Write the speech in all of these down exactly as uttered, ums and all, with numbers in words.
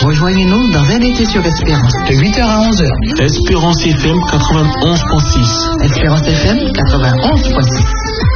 Rejoignez-nous dans Un été sur Espérance, de huit heures à onze heures. Espérance F M quatre-vingt-onze point six. Espérance F M quatre-vingt-onze point six.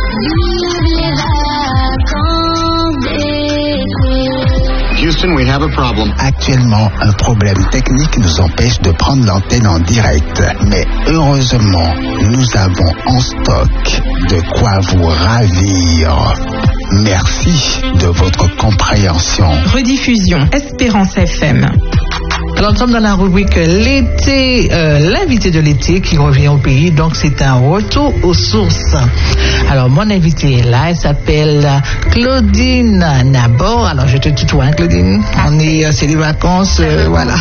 Houston, we have a problem. Actuellement, un problème technique nous empêche de prendre l'antenne en direct. Mais heureusement, nous avons en stock de quoi vous ravir. Merci de votre compréhension. Rediffusion, Espérance F M. Alors, nous sommes dans la rubrique l'été, euh, l'invité de l'été qui revient au pays. Donc, c'est un retour aux sources. Alors, mon invité est là. Elle s'appelle Claudine Nabor. Alors, je te tutoie, hein, Claudine. On est, euh, c'est les vacances, euh, voilà.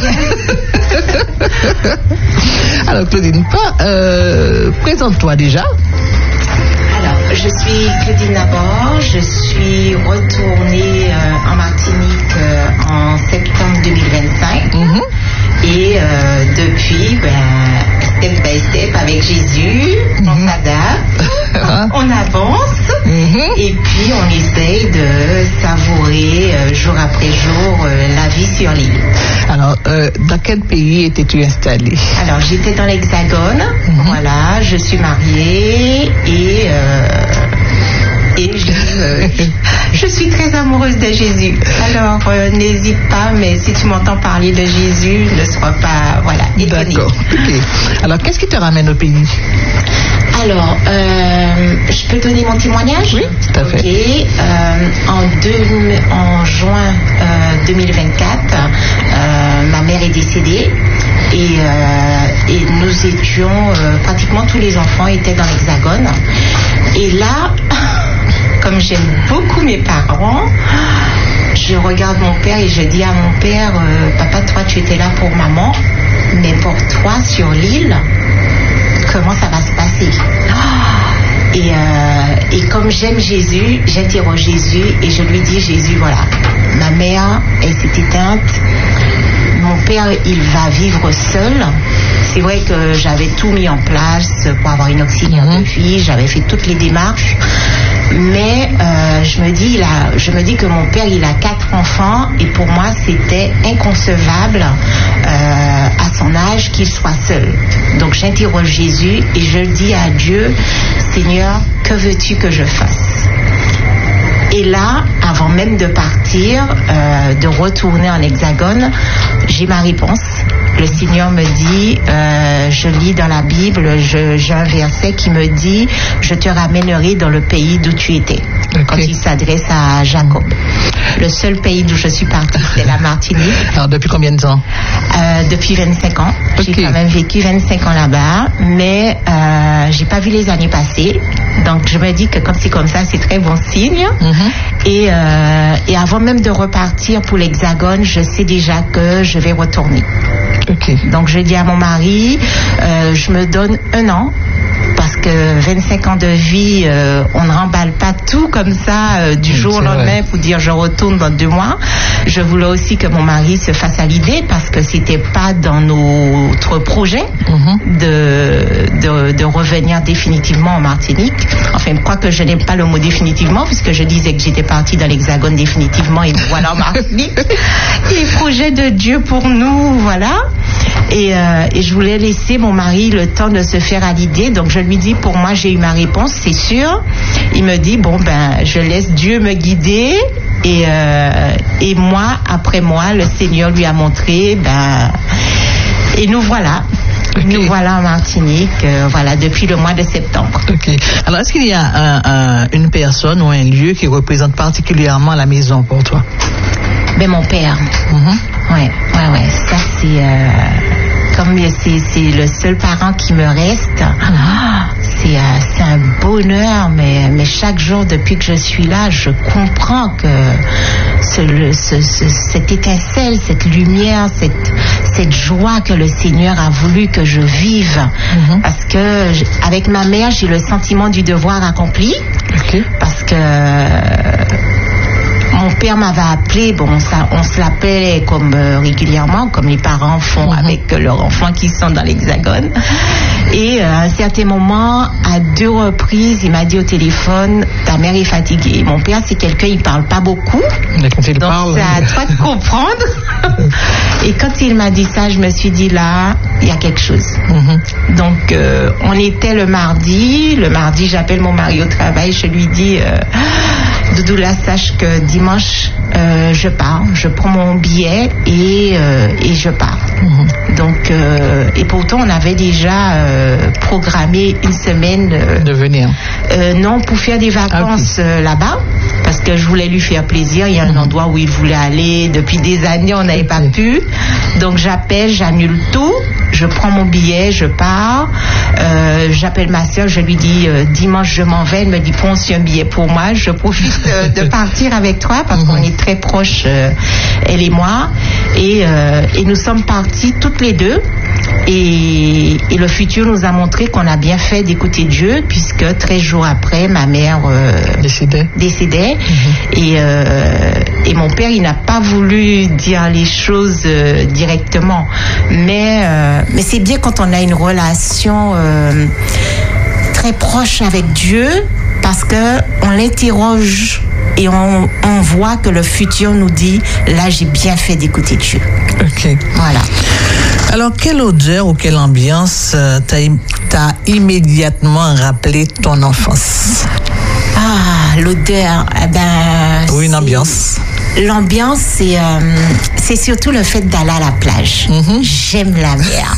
Alors, Claudine, pas, euh, présente-toi déjà. Alors, je suis Claudine Nabor. Je suis retournée euh, en Martinique euh, en septembre deux mille vingt-cinq. Mm-hmm. Et euh, depuis, ben, step by step, avec Jésus, mm-hmm. on s'adapte, on avance, mm-hmm. et puis on essaye de savourer euh, jour après jour euh, la vie sur l'île. Alors, euh, dans quel pays étais-tu installée? Alors, j'étais dans l'Hexagone, mm-hmm. voilà, je suis mariée et... Euh, Et je, euh, je suis très amoureuse de Jésus. Alors, euh, n'hésite pas, mais si tu m'entends parler de Jésus, ne sois pas, voilà, étonné. D'accord. Okay. Alors, qu'est-ce qui te ramène au pays? Alors, euh, je peux donner mon témoignage? Oui, tout à fait. Okay. Euh, en, deux, en juin euh, deux mille vingt-quatre, euh, ma mère est décédée et, euh, et nous étions, euh, pratiquement tous les enfants étaient dans l'Hexagone. Et là, comme j'aime beaucoup mes parents, je regarde mon père et je dis à mon père, euh, papa, toi tu étais là pour maman, mais pour toi sur l'île, comment ça va se passer? Et, euh, et comme j'aime Jésus, j'interroge Jésus et je lui dis, Jésus, voilà, ma mère, elle s'est éteinte, mon père, il va vivre seul. C'est vrai que j'avais tout mis en place pour avoir une auxiliaire mmh. de vie, j'avais fait toutes les démarches, mais euh, je me dis, il a, je me dis que mon père, il a quatre enfants et pour moi, c'était inconcevable euh, à son âge qu'il soit seul. Donc j'interroge Jésus et je dis à Dieu, Seigneur, que veux-tu que je fasse? Et là, avant même de partir, euh, de retourner en Hexagone, j'ai ma réponse. Le Seigneur me dit, euh, je lis dans la Bible, je, j'ai un verset qui me dit, je te ramènerai dans le pays d'où tu étais. Okay. Quand il s'adresse à Jacob. Le seul pays d'où je suis partie, c'est la Martinique. Alors, depuis combien de temps? euh, Depuis vingt-cinq ans. Okay. J'ai quand même vécu vingt-cinq ans là-bas, mais euh, j'ai pas vu les années passer. Donc, je me dis que comme c'est comme ça, c'est très bon signe. Mm-hmm. Et, euh, et avant même de repartir pour l'Hexagone, je sais déjà que je vais retourner. Okay. Donc, je dis à mon mari, euh, je me donne un an. Parce que vingt-cinq ans de vie, euh, on ne remballe pas tout comme ça euh, du jour au lendemain pour dire je retourne dans deux mois. Je voulais aussi que mon mari se fasse à l'idée parce que c'était pas dans notre projet mm-hmm. de, de, de revenir définitivement en Martinique. Enfin, je crois que je n'aime pas le mot définitivement puisque je disais que j'étais partie dans l'Hexagone définitivement et voilà en Martinique. Les projets de Dieu pour nous, voilà. Et, euh, et je voulais laisser mon mari le temps de se faire à l'idée. Donc je lui dis, pour moi, j'ai eu ma réponse, c'est sûr. Il me dit, bon, ben, je laisse Dieu me guider. Et, euh, et moi, après moi, le Seigneur lui a montré, ben, et nous voilà. Okay. Nous voilà en Martinique, euh, voilà, depuis le mois de septembre. Ok. Alors, est-ce qu'il y a un, un, une personne ou un lieu qui représente particulièrement la maison pour toi? Ben, mon père. Mm-hmm. Ouais, ouais, ouais. Ça, c'est... Euh... Comme c'est, c'est le seul parent qui me reste, ah, c'est, euh, c'est un bonheur, mais, mais chaque jour depuis que je suis là, je comprends que ce, le, ce, ce, cette étincelle, cette lumière, cette, cette joie que le Seigneur a voulu que je vive. Mm-hmm. Parce que je, avec ma mère, j'ai le sentiment du devoir accompli. Okay. Parce que... Mon père m'avait appelé, bon, ça, on se l'appelait comme euh, régulièrement, comme les parents font mm-hmm. avec euh, leurs enfants qui sont dans l'Hexagone. Et euh, à un certain moment, à deux reprises, il m'a dit au téléphone, ta mère est fatiguée. Mon père, c'est quelqu'un, il parle pas beaucoup. Mais quand il donc parle, c'est à toi de comprendre. Et quand il m'a dit ça, je me suis dit là, il y a quelque chose. Mm-hmm. Donc, euh, on était le mardi. Le mardi, j'appelle mon mari au travail. Je lui dis, euh, Doudou, là, sache que dimanche, euh, je pars. Je prends mon billet et, euh, et je pars. Mm-hmm. Donc, euh, et pourtant, on avait déjà euh, programmé une semaine. Euh, de venir. Euh, non, pour faire des vacances ah, okay. euh, là-bas. Parce que je voulais lui faire plaisir. Il y a un mmh. endroit où il voulait aller. Depuis des années, on n'avait pas pu. Donc, j'appelle, j'annule tout. Je prends mon billet, je pars. Euh, j'appelle ma soeur, je lui dis euh, dimanche, je m'en vais. Elle me dit, prends aussi un billet pour moi. Je profite euh, de partir avec toi parce mmh. qu'on est très proches, euh, elle et moi. Et, euh, et nous sommes partis toutes les deux. Et, et le futur nous a montré qu'on a bien fait d'écouter Dieu, puisque treize jours après, ma mère euh, décédait. décédait mmh. et, euh, et mon père, il n'a pas voulu dire les choses euh, directement. Mais, euh, mais c'est bien quand on a une relation euh, très proche avec Dieu, parce qu'on l'interroge et on, on voit que le futur nous dit, là, j'ai bien fait d'écouter Dieu. Ok. Voilà. Alors, quelle odeur ou quelle ambiance euh, t'a, t'a immédiatement rappelé ton enfance? Ah, l'odeur, eh ben... Ou une ambiance? L'ambiance, c'est, euh, c'est surtout le fait d'aller à la plage. Mm-hmm. J'aime la mer.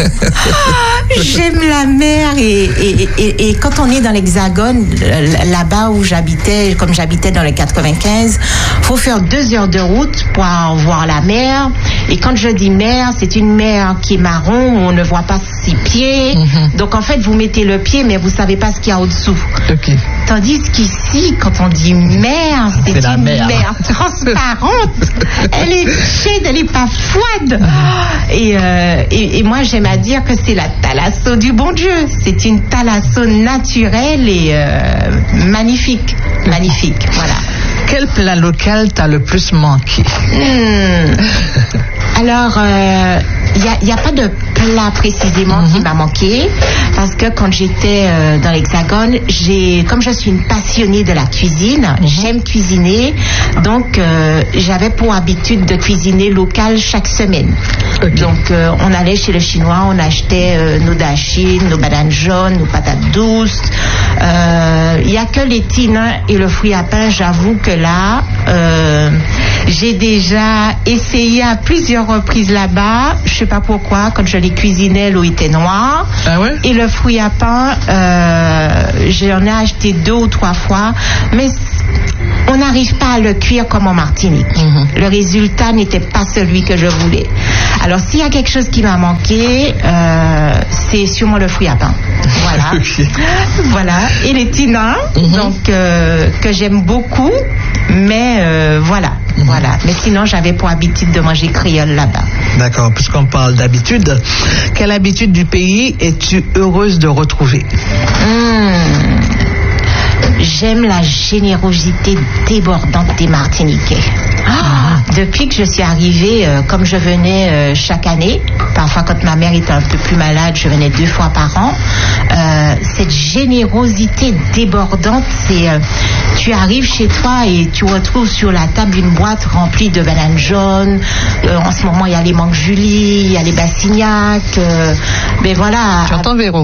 J'aime la mer et, et, et, et quand on est dans l'Hexagone, là-bas où j'habitais, comme j'habitais dans le quatre-vingt-quinze, faut faire deux heures de route pour voir la mer. Et quand je dis mer, c'est une mer qui est marron, où on ne voit pas ses pieds. Mm-hmm. Donc en fait, vous mettez le pied, mais vous savez pas ce qu'il y a au-dessous. Okay. Tandis qu'ici, quand on dit mer, c'est, c'est une mer, mer transparente. Elle est chaude, elle n'est pas froide. Et, euh, et, et moi, j'aime à dire que c'est la thalasso du bon Dieu. C'est une thalasso naturelle et euh, magnifique. Magnifique, voilà. Quel plat local t'a le plus manqué? hmm. Alors, il euh, n'y a, a pas de plat précisément mm-hmm. qui m'a manqué, parce que quand j'étais euh, dans l'Hexagone, j'ai, comme je suis une passionnée de la cuisine, mm-hmm. j'aime cuisiner, donc euh, j'avais pour habitude de cuisiner local chaque semaine. Okay. Donc, euh, on allait chez le Chinois, on achetait euh, nos dashi, nos bananes jaunes, nos patates douces. Il euh, n'y a que les tinins et le fruit à pain, j'avoue que là, euh, j'ai déjà essayé à plusieurs reprises là-bas. Je ne sais pas pourquoi, quand je les cuisinais, l'eau était noire. Ah ouais? Et le fruit à pain, euh, j'en ai acheté deux ou trois fois, mais on n'arrive pas à le cuire comme en Martinique. Mm-hmm. Le résultat n'était pas celui que je voulais. Alors, s'il y a quelque chose qui m'a manqué, euh, c'est sûrement le fruit à pain. Voilà. Okay. Voilà. Et les tinins, mm-hmm. donc, euh, que j'aime beaucoup, mais euh, voilà. Mm-hmm. Voilà. Mais sinon, j'avais pour habitude de manger créole là-bas. D'accord. Puisqu'on parle d'habitude, quelle habitude du pays es-tu heureuse de retrouver? mmh. J'aime la générosité débordante des Martiniquais. Ah, depuis que je suis arrivée, euh, comme je venais euh, chaque année, parfois quand ma mère était un peu plus malade, je venais deux fois par an, euh, cette générosité débordante, c'est euh, tu arrives chez toi et tu retrouves sur la table une boîte remplie de bananes jaunes. Euh, en ce moment, il y a les mangues Julie, il y a les bassignacs. Euh, mais voilà. J'entends Véro.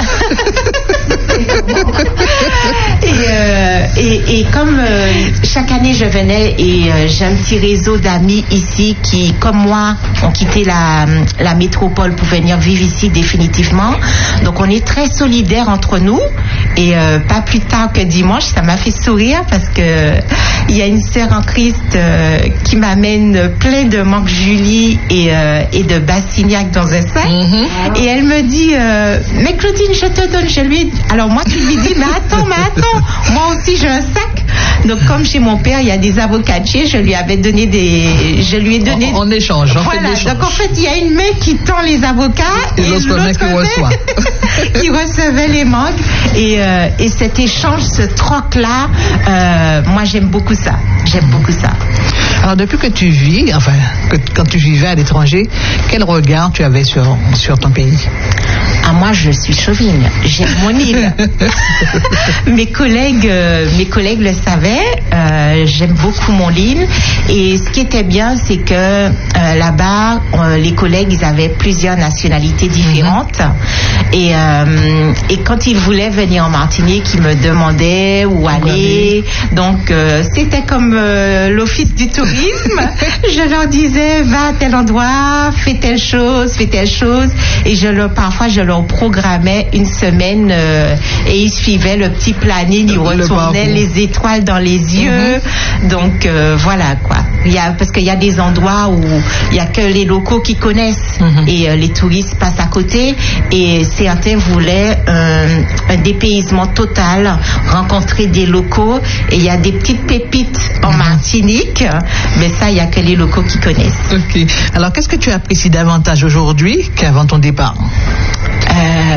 et, euh, et, et comme euh, chaque année je venais et euh, j'ai un petit réseau d'amis ici qui, comme moi, ont quitté la, la métropole pour venir vivre ici définitivement. Donc on est très solidaires entre nous. Et euh, pas plus tard que dimanche, ça m'a fait sourire parce que il y a une sœur en Christ euh, qui m'amène plein de mangues Julie et, euh, et de bassignac dans un sac. Mm-hmm. Et elle me dit euh, mais Claudine, je te donne. Je lui alors moi tu lui dis mais attends, mais attends, moi aussi j'ai un sac. Donc comme chez mon père il y a des avocatiers, je lui avais donné des, je lui ai donné. En, en échange. En voilà. Fait donc en fait il y a une main qui tend les avocats et, et l'autre, l'autre main qui reçoit, qui recevait les mangues. Et, euh, et cet échange, ce troc-là, euh, moi j'aime beaucoup ça. J'aime beaucoup ça. Alors depuis que tu vis, enfin, que, quand tu vivais à l'étranger, quel regard tu avais sur, sur ton pays? Ah, moi, je suis chauvine. J'aime mon île. mes collègues, euh, mes collègues le savaient. Euh, j'aime beaucoup mon île. Et ce qui était bien, c'est que euh, là-bas, euh, les collègues, ils avaient plusieurs nationalités différentes. Mm-hmm. Et, euh, et quand ils voulaient venir en Martinique, ils me demandaient où aller. Donc, euh, c'était comme euh, l'office du tourisme. Je leur disais, va à tel endroit, fais telle chose, fais telle chose. Et je leur, parfois, je leur programmait une semaine euh, et ils suivaient le petit planning, ils retournaient les étoiles dans les yeux. Mm-hmm. Donc euh, voilà quoi. Il y a, parce qu'il y a des endroits où il n'y a que les locaux qui connaissent. Mm-hmm. Et euh, les touristes passent à côté. Et certains voulaient euh, un dépaysement total, rencontrer des locaux. Et il y a des petites pépites en mm-hmm. Martinique, mais ça, il n'y a que les locaux qui connaissent. Ok. Alors, qu'est-ce que tu apprécies davantage aujourd'hui qu'avant ton départ? Euh,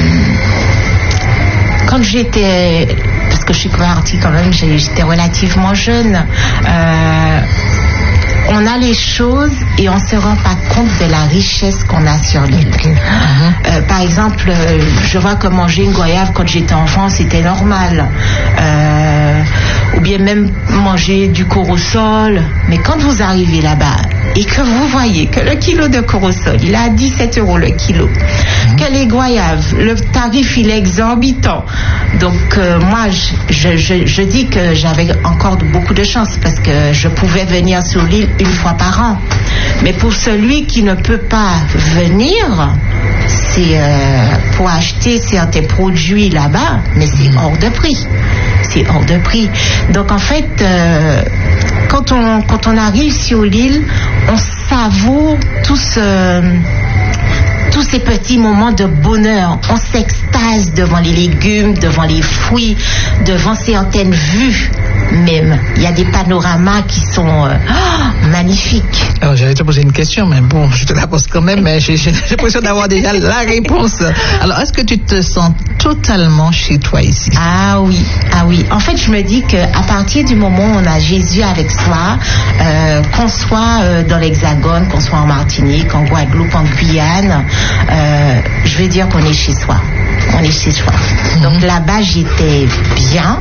quand j'étais, parce que je suis partie quand même, j'étais relativement jeune, euh, on a les choses et on ne se rend pas compte de la richesse qu'on a sur l'île. Okay. Uh-huh. Euh, par exemple, je vois que manger une goyave quand j'étais enfant, c'était normal. Euh, ou bien même manger du corosol. Mais quand vous arrivez là-bas et que vous voyez que le kilo de corosol, il est à dix-sept euros le kilo, mmh. que les goyaves, le tarif, il est exorbitant. Donc, euh, moi, je, je, je dis que j'avais encore beaucoup de chance parce que je pouvais venir sur l'île une fois par an. Mais pour celui qui ne peut pas venir, c'est euh, pour acheter certains produits là-bas, mais c'est hors de prix. C'est hors de prix. Donc, en fait, euh, quand on, quand on arrive sur l'île, on savoure tout ce, tous ces petits moments de bonheur. On s'extase devant les légumes, devant les fruits, devant certaines vues même. Il y a des panoramas qui sont euh, oh, magnifiques. Alors, j'allais te poser une question, mais bon, je te la pose quand même, mais j'ai, j'ai l'impression d'avoir déjà la réponse. Alors, est-ce que tu te sens totalement chez toi ici? Ah oui, ah oui. En fait, je me dis qu'à partir du moment où on a Jésus avec soi, euh, qu'on soit euh, dans l'Hexagone, qu'on soit en Martinique, en Guadeloupe, en Guyane, euh, je veux dire qu'on est chez soi. On est chez soi. Mm-hmm. Donc là-bas, j'étais bien.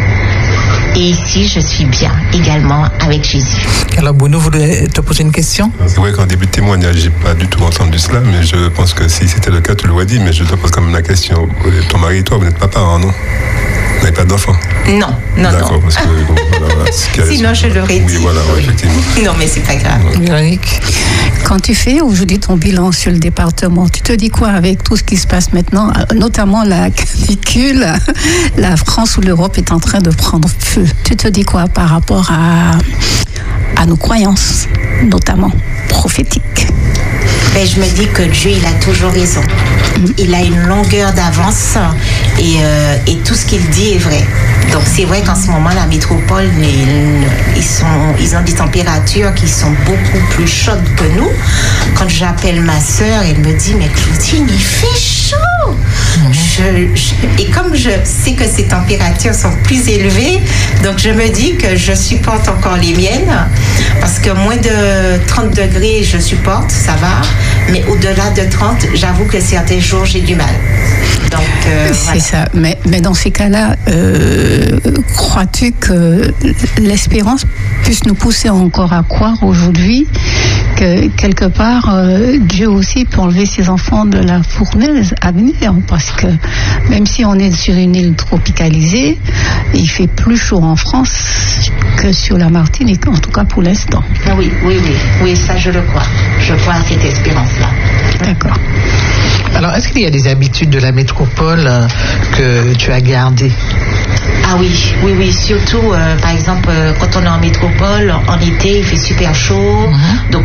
Et ici, je suis bien également avec Jésus. Alors, Bruno voulait te poser une question? C'est vrai qu'en début de témoignage, j'ai pas du tout entendu cela, mais je pense que si c'était le cas, tu l'aurais dit, mais je te pose quand même la question. Ton mari et toi, vous n'êtes pas parents, non? Vous n'avez pas d'enfants? Non, non, D'accord, non. Parce que, bon, voilà, voilà, sinon, je l'aurais dit. Oui, voilà, oui. effectivement. Non, mais c'est pas grave. Véronique? Quand tu fais aujourd'hui ton bilan sur le département, tu te dis quoi avec tout ce qui se passe maintenant, notamment la canicule, la France ou l'Europe est en train de prendre feu. Tu te dis quoi par rapport à, à nos croyances, notamment prophétiques? Ben, je me dis que Dieu, il a toujours raison. Mmh. Il a une longueur d'avance et, euh, et tout ce qu'il dit est vrai. Donc c'est vrai qu'en ce moment, la métropole, ils, ils, sont, ils ont des températures qui sont beaucoup plus chaudes que nous. Quand j'appelle ma sœur, elle me dit, mais Claudine, il fait chaud. Mmh. Je, je, et comme je sais que ces températures sont plus élevées, donc je me dis que je supporte encore les miennes, parce que moins de trente degrés, je supporte, ça va, mais au-delà de trente, j'avoue que certains jours, j'ai du mal. Donc, euh, c'est voilà. ça. Mais, mais dans ces cas-là, euh, crois-tu que l'espérance puisse nous pousser encore à croire aujourd'hui que quelque part, euh, Dieu aussi peut enlever ses enfants de la fournaise à venir? Parce que même si on est sur une île tropicalisée, il fait plus chaud en France que sur la Martinique, en tout cas pour l'instant. Oui, oui, oui, oui, ça je le crois. Je crois à cette espérance-là. D'accord. Alors, est-ce qu'il y a des habitudes de la métropole euh, que tu as gardées? Ah oui, oui, oui. Surtout, euh, par exemple, euh, quand on est en métropole, en été, il fait super chaud. Mm-hmm. Donc, on a beaucoup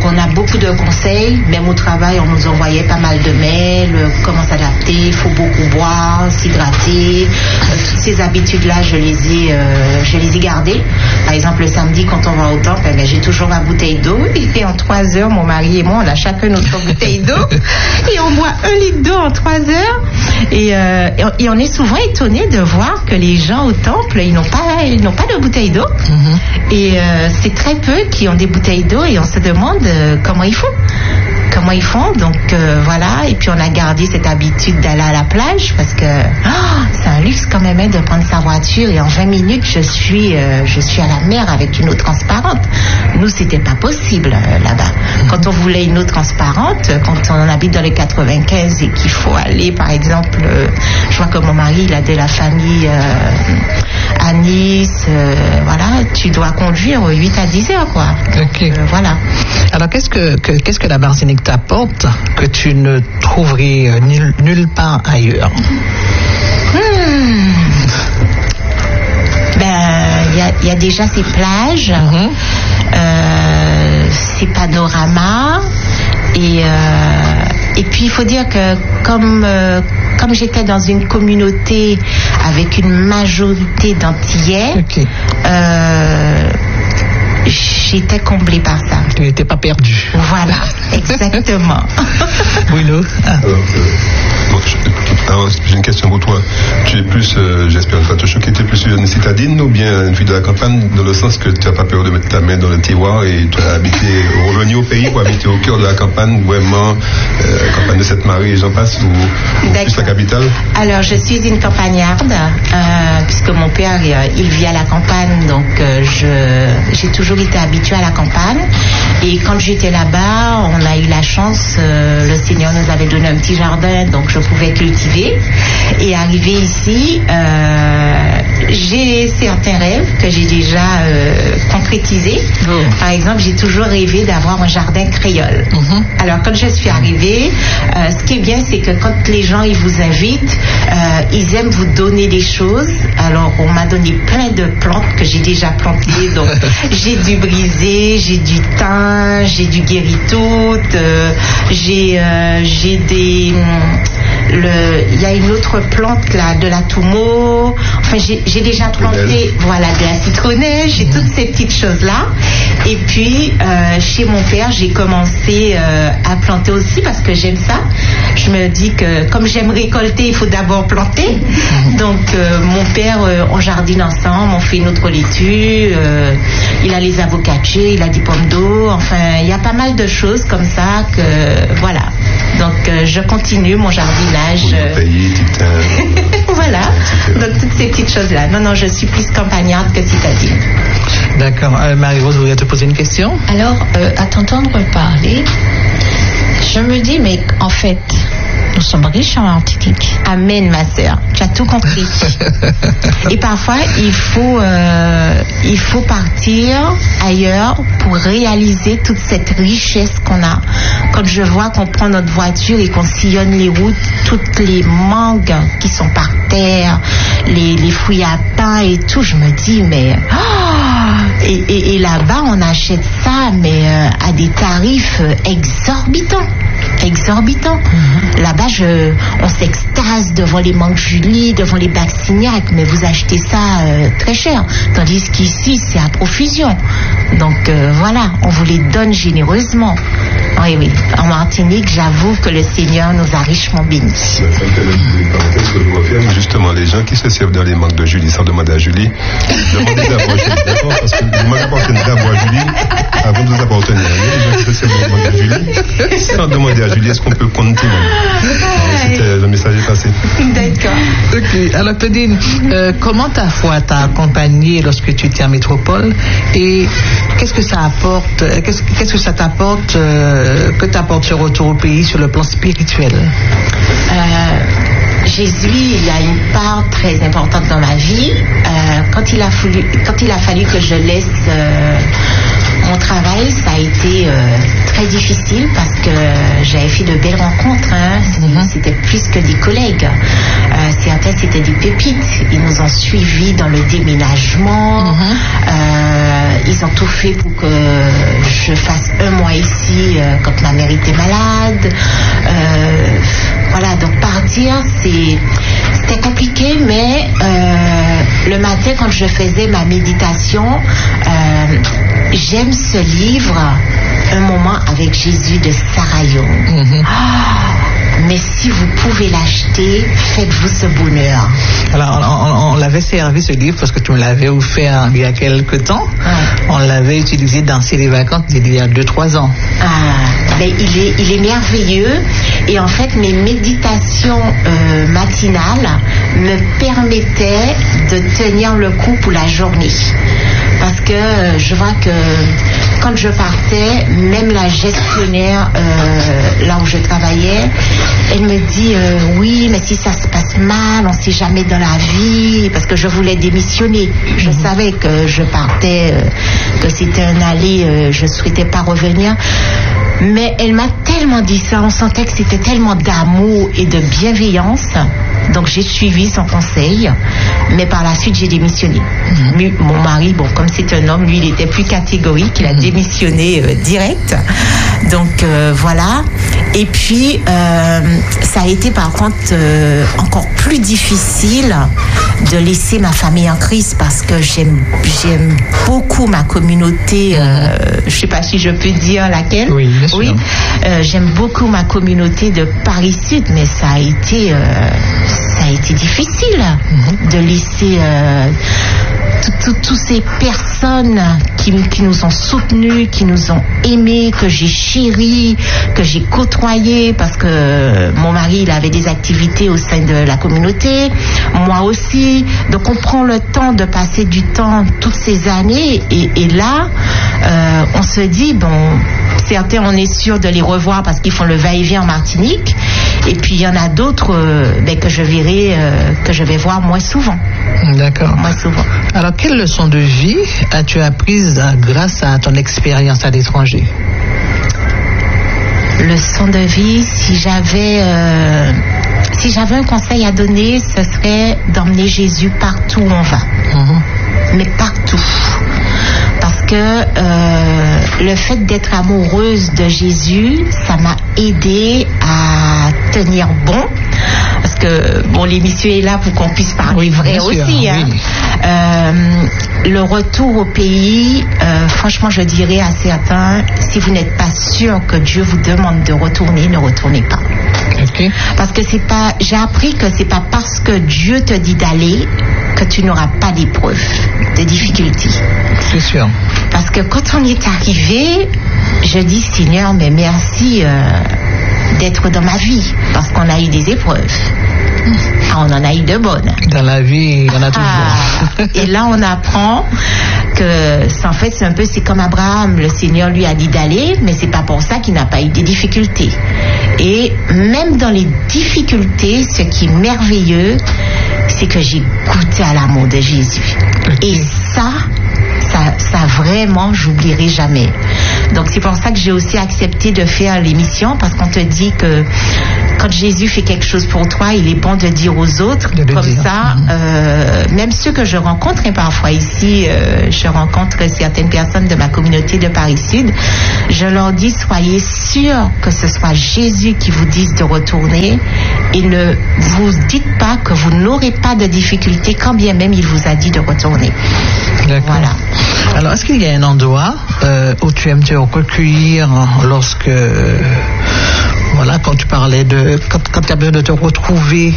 beaucoup de conseils. Même au travail, on nous envoyait pas mal de mails, euh, comment s'adapter, il faut beaucoup boire, s'hydrater. Euh, toutes ces habitudes-là, je les ai, euh, je les ai gardées. Par exemple, le samedi, quand on va au temple, eh ben, j'ai toujours ma bouteille d'eau. Et en trois heures, mon mari et moi, on a chacun notre bouteille d'eau. Et on boit un litre d'eau en trois heures. Et, euh, et on est souvent étonné de voir que les gens au temple, ils n'ont pas, ils n'ont pas de bouteille d'eau. Mm-hmm. Et euh, c'est très peu qui ont des bouteilles d'eau et on se demande euh, comment ils font. Comment ils font, donc euh, voilà, et puis on a gardé cette habitude d'aller à la plage parce que oh, c'est un luxe quand même hein, de prendre sa voiture et en vingt minutes je suis euh, je suis à la mer avec une eau transparente. Nous c'était pas possible euh, là-bas. Quand on voulait une eau transparente, quand on habite dans les quatre-vingt-quinze et qu'il faut aller par exemple, euh, je vois que mon mari il a de la famille euh, à Nice, euh, voilà, tu dois conduire huit à dix heures quoi. Ok. Euh, voilà. Alors qu'est-ce que, que qu'est-ce que la Martinique t'apporte que tu ne trouverais nulle, nulle part ailleurs? Hmm. Ben, il y, y a déjà ces plages, mm-hmm. euh, ces panoramas, et, euh, et puis il faut dire que comme, euh, comme j'étais dans une communauté avec une majorité d'Antillais, okay. euh, j'étais comblée par ça. Tu n'étais pas perdu. Voilà, exactement. Bruno. Ah. Alors, euh, bon, je, alors, j'ai une question pour toi. Tu es plus, euh, j'espère ne pas te choquer, tu es plus une citadine ou bien une fille de la campagne, dans le sens que tu n'as pas peur de mettre ta main dans le tiroir et tu as habité, revenu au pays pour habiter au cœur de la campagne, vraiment, euh, campagne de Sainte-Marie et j'en passe, ou, ou plus la capitale? Alors, je suis une campagnarde, euh, puisque mon père, il vit à la campagne, donc euh, je, j'ai toujours été habituée à la campagne. Et quand j'étais là-bas, on a eu la chance, euh, le Seigneur nous avait donné un petit jardin, donc je pouvais cultiver. Et arrivé ici, euh, j'ai certains rêves que j'ai déjà euh, concrétisés. Oh. Par exemple, j'ai toujours rêvé d'avoir un jardin créole. Mm-hmm. Alors, quand je suis arrivée, euh, ce qui est bien, c'est que quand les gens ils vous invitent, euh, ils aiment vous donner des choses. Alors, on m'a donné plein de plantes que j'ai déjà plantées. Donc, j'ai du brisé, j'ai du thym, j'ai du guéri-toute, euh, j'ai, euh, j'ai des... Le, il y a une autre plante là, de la toumo. Enfin, j'ai, j'ai déjà planté, voilà, de la citronnelle. J'ai mmh. toutes ces petites choses là. Et puis, euh, chez mon père, j'ai commencé euh, à planter aussi parce que j'aime ça. Je me dis que comme j'aime récolter, il faut d'abord planter. Mmh. Donc, euh, mon père, euh, on jardine ensemble, on fait notre laitue. Euh, il a les avocatiers, il a des pommes d'eau. Enfin, il y a pas mal de choses comme ça que voilà. Donc, euh, je continue mon jardinage. Euh... Pays, voilà. Donc, toutes ces petites choses-là. Non, non, je suis plus campagnarde que citadine. D'accord. Euh, Marie-Rose, vous voulez te poser une question? Alors, euh, à t'entendre parler, je me dis, mais en fait, nous sommes riches en Martinique. Amen, ma sœur. Tu as tout compris. Et parfois, il faut, euh, il faut partir ailleurs pour réaliser toute cette richesse qu'on a. Quand je vois qu'on prend notre voiture et qu'on sillonne les routes, toutes les mangues qui sont par terre, les, les fruits à pain et tout, je me dis, mais... Oh, et, et, et là-bas, on achète ça, mais euh, à des tarifs exorbitants. Exorbitant. Mm-hmm. Là-bas, je, on s'extase devant les mangues Julie, devant les bacs Signac, mais vous achetez ça euh, très cher. Tandis qu'ici, c'est à profusion. Donc euh, voilà, on vous les donne généreusement. Oui, oui. En Martinique, j'avoue que le Seigneur nous a richement bénis. Justement, les gens qui se servent dans les mangues de Julie sans demander à Julie, demandez d'abord Julie, d'accord? Parce que vous m'appartenez d'abord à Julie avant de vous appartenir. Les gens qui se servent dans les mangues de Julie sans demander à Julie, est-ce qu'on peut compter? C'était le message est passé. D'accord. Ok. Alors, Claudine, euh, comment ta foi t'a accompagnée lorsque tu étais en métropole et qu'est-ce que ça apporte, qu'est-ce, qu'est-ce que ça t'apporte, euh, que t'apporte ce retour au pays sur le plan spirituel? euh... Jésus, il a une part très importante dans ma vie. Euh, quand, il a fallu, quand il a fallu que je laisse euh, mon travail, ça a été euh, très difficile parce que j'avais fait de belles rencontres. Hein. Mm-hmm. C'était plus que des collègues. Euh, certains, c'était des pépites. Ils nous ont suivis dans le déménagement. Mm-hmm. Euh, ils ont tout fait pour que je fasse un mois ici euh, quand ma mère était malade. Euh, voilà, donc partir, c'est, c'était compliqué, mais euh, le matin, quand je faisais ma méditation, euh, j'aime ce livre, Un moment avec Jésus de Sarah Young. Mm-hmm. Oh, mais si vous pouvez l'acheter, faites-vous ce bonheur. Alors, on, on l'avait servi ce livre parce que tu me l'avais offert il y a quelque temps. Ouais. On l'avait utilisé dans C'est les vacances il y a deux trois ans. Ah, ben, il est, il est merveilleux. Et en fait, mes méditations euh, matinales me permettaient de tenir le coup pour la journée. Parce que euh, je vois que quand je partais, même la gestionnaire, euh, là où je travaillais, elle me dit euh, oui, mais si ça se passe mal, on ne sait jamais dans la vie, parce que je voulais démissionner. Je mmh. savais que je partais, euh, que c'était un aller, euh, je ne souhaitais pas revenir. Mais elle m'a tellement dit ça, on sentait que c'était tellement d'amour et de bienveillance. Donc j'ai suivi son conseil, mais par la suite j'ai démissionné. Mmh. Mon mari, bon, comme c'est un homme, lui il était plus catégorique, il a démissionné euh, direct. Donc euh, voilà. Et puis euh, ça a été par contre euh, encore plus difficile de laisser ma famille en crise parce que j'aime, j'aime beaucoup ma communauté. Euh, je ne sais pas si je peux dire laquelle. Oui, bien sûr. Oui. Euh, j'aime beaucoup ma communauté de Paris Sud, mais ça a été, euh, ça a été difficile mm-hmm. de laisser euh, toutes ces personnes qui, qui nous ont soutenus, qui nous ont aimés, que j'ai chéris, que j'ai côtoyés, parce que mon mari, il avait des activités au sein de la communauté, moi aussi. Donc on prend le temps de passer du temps toutes ces années, et, et là, euh, on se dit, bon, certains, on est sûr de les revoir parce qu'ils font le va-et-vient en Martinique, et puis il y en a d'autres euh, ben, que je verrai, euh, que je vais voir moins souvent. D'accord. Moins souvent. Alors, quelle leçon de vie as-tu apprise grâce à ton expérience à l'étranger? Leçon de vie, si j'avais, euh, si j'avais un conseil à donner, ce serait d'emmener Jésus partout où on va. Mm-hmm. Mais partout. Parce que euh, le fait d'être amoureuse de Jésus, ça m'a aidée à tenir bon. Parce que, bon, l'émission est là pour qu'on puisse parler oui, vrai aussi. Sûr, hein. Oui. Euh, le retour au pays, euh, franchement, je dirais à certains, si vous n'êtes pas sûr que Dieu vous demande de retourner, ne retournez pas. Okay. Parce que c'est pas, j'ai appris que c'est pas parce que Dieu te dit d'aller que tu n'auras pas d'épreuves, de difficultés. C'est sûr. Parce que quand on y est arrivé, je dis Seigneur, mais merci euh, d'être dans ma vie, parce qu'on a eu des épreuves. Ah, on en a eu de bonnes. Dans la vie, il y en a toujours. Ah, et là, on apprend que, en fait, c'est un peu, c'est comme Abraham. Le Seigneur lui a dit d'aller, mais c'est pas pour ça qu'il n'a pas eu des difficultés. Et même dans les difficultés, ce qui est merveilleux, c'est que j'ai goûté à l'amour de Jésus. Okay. Et ça, ça, ça vraiment, j'oublierai jamais. Donc c'est pour ça que j'ai aussi accepté de faire l'émission, parce qu'on te dit que quand Jésus fait quelque chose pour toi, il est bon de dire aux autres, de comme dire. ça, mmh. euh, même ceux que je rencontre, et parfois ici, euh, je rencontre certaines personnes de ma communauté de Paris Sud, je leur dis, soyez sûrs que ce soit Jésus qui vous dise de retourner, et ne vous dites pas que vous n'aurez pas de difficulté, quand bien même il vous a dit de retourner. D'accord. Voilà. Alors, est-ce qu'il y a un endroit euh, où tu aimes te recueillir lorsque, euh, voilà, quand tu parlais de, quand, quand tu as besoin de te retrouver?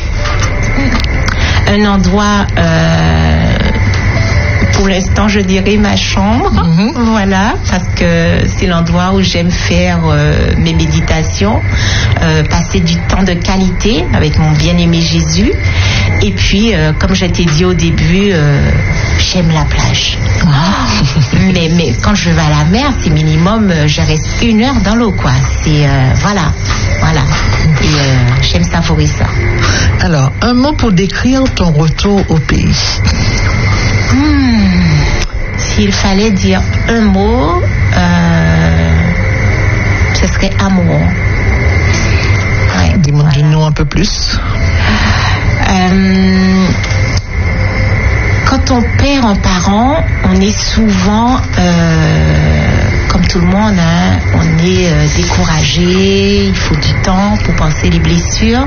Un endroit, euh, pour l'instant, je dirais ma chambre, mm-hmm. voilà, parce que c'est l'endroit où j'aime faire euh, mes méditations, euh, passer du temps de qualité avec mon bien-aimé Jésus. Et puis, euh, comme je t'ai dit au début, euh, j'aime la plage. Oh. mais, mais quand je vais à la mer, c'est minimum, je reste une heure dans l'eau, quoi. C'est, euh, voilà. Voilà. Et euh, j'aime savourer ça. Alors, un mot pour décrire ton retour au pays. Hmm. S'il fallait dire un mot, euh, ce serait amour. Ouais, Dis-moi voilà. nous un peu plus. Euh, quand on perd un parent, on est souvent, euh, comme tout le monde, hein, on est euh, découragé, il faut du temps pour penser les blessures.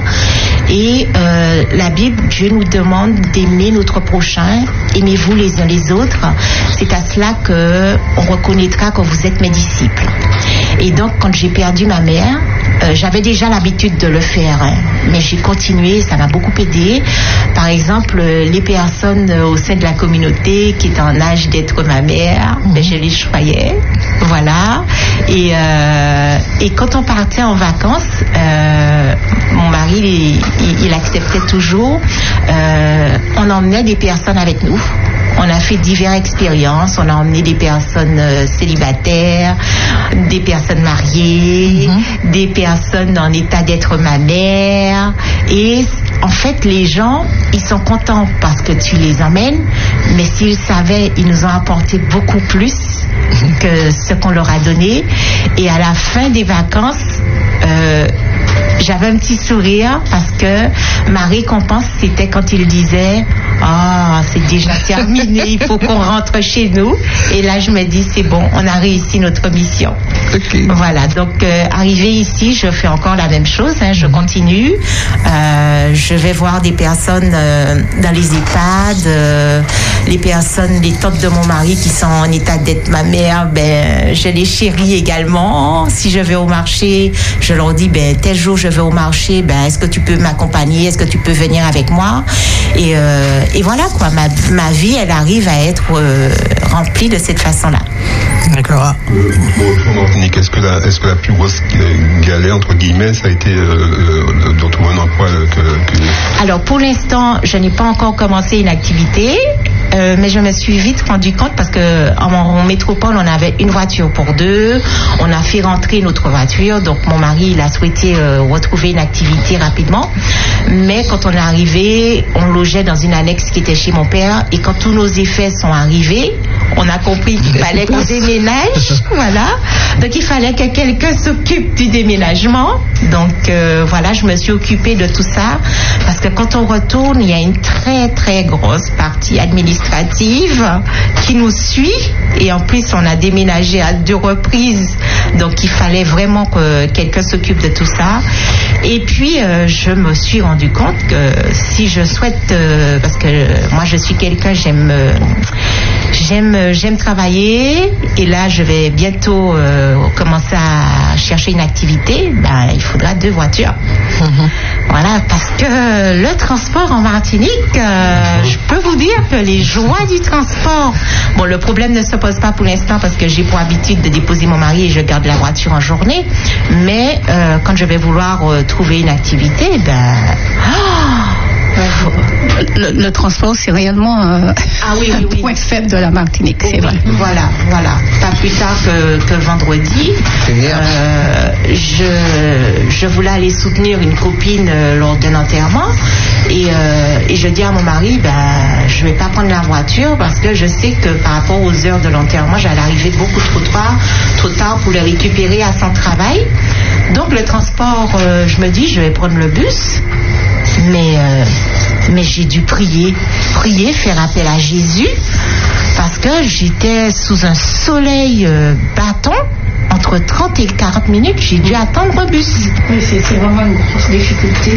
Et euh, la Bible, Dieu nous demande d'aimer notre prochain, aimez-vous les uns les autres. C'est à cela qu'on reconnaîtra que vous êtes mes disciples. Et donc, quand j'ai perdu ma mère, euh, j'avais déjà l'habitude de le faire, hein, mais j'ai continué, ça m'a beaucoup aidé. Par exemple, les personnes au sein de la communauté qui étaient en âge d'être ma mère, ben, je les choyais, voilà. Et, euh, et quand on partait en vacances, euh, mon mari, il, il, il acceptait toujours. Euh, on emmenait des personnes avec nous. On a fait diverses expériences. On a emmené des personnes euh, célibataires, des personnes mariées, mm-hmm. des personnes en état d'être ma mère. Et en fait, les gens, ils sont contents parce que tu les emmènes. Mais s'ils savaient, ils nous ont apporté beaucoup plus que ce qu'on leur a donné. Et à la fin des vacances, euh, j'avais un petit sourire parce que ma récompense, c'était quand il disait « Ah, oh, c'est déjà terminé, il faut qu'on rentre chez nous. » Et là, je me dis « C'est bon, on a réussi notre mission. Okay. » Voilà, donc euh, arrivé ici, je fais encore la même chose, hein, je continue. Euh, je vais voir des personnes euh, dans les EHPAD, euh, les personnes, les tantes de mon mari qui sont en état d'être ma mère, ben, je les chéris également. Si je vais au marché, je leur dis ben, « Tel jour, je vais au marché, ben, est-ce que tu peux m'accompagner, est-ce que tu peux venir avec moi ?» Et, euh, et voilà quoi, ma, ma vie, elle arrive à être euh, remplie de cette façon-là. D'accord. Euh, Martinique, est-ce que, la, est-ce que la plus grosse galère, entre guillemets, ça a été euh, de trouver un emploi que, que... Alors, pour l'instant, je n'ai pas encore commencé une activité. Euh, mais je me suis vite rendu compte parce que en, en métropole on avait une voiture pour deux, on a fait rentrer notre voiture, donc mon mari il a souhaité euh, retrouver une activité rapidement, mais quand on est arrivé on logeait dans une annexe qui était chez mon père et quand tous nos effets sont arrivés on a compris qu'il fallait qu'on déménage, voilà, donc il fallait que quelqu'un s'occupe du déménagement, donc euh, voilà, je me suis occupée de tout ça parce que quand on retourne il y a une très très grosse partie administrative qui nous suit et en plus on a déménagé à deux reprises donc il fallait vraiment que quelqu'un s'occupe de tout ça et puis euh, je me suis rendu compte que si je souhaite euh, parce que euh, moi je suis quelqu'un j'aime euh, j'aime j'aime travailler et là je vais bientôt euh, commencer à chercher une activité, ben, il faudra deux voitures. Mm-hmm. Voilà, parce que le transport en Martinique, euh, je peux vous dire que les joies du transport, bon le problème ne se pose pas pour l'instant parce que j'ai pour habitude de déposer mon mari et je garde la voiture en journée, mais euh, quand je vais vouloir euh, trouver une activité, ben... Oh, Le, le transport, c'est réellement euh, ah, oui, un oui, oui. point faible de la Martinique, c'est oui, vrai. Voilà, voilà. Pas plus tard que, que vendredi, euh, je, je voulais aller soutenir une copine euh, lors d'un enterrement et, euh, et je dis à mon mari, ben, je vais pas prendre la voiture parce que je sais que par rapport aux heures de l'enterrement, j'allais arriver beaucoup trop tard, trop tard pour le récupérer à son travail. Donc le transport, euh, je me dis, je vais prendre le bus. Mais, euh, mais j'ai dû prier, prier, faire appel à Jésus, parce que j'étais sous un soleil euh, battant, entre trente et quarante minutes, j'ai dû attendre un bus. Oui, c'est, c'est vraiment une grosse difficulté.